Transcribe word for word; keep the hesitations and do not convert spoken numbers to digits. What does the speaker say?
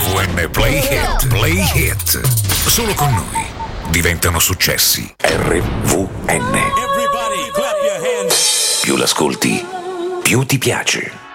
V N Play Hit, Play Hit. Solo con noi diventano successi. R V N. Everybody clap your hands. Più l'ascolti, più ti piace.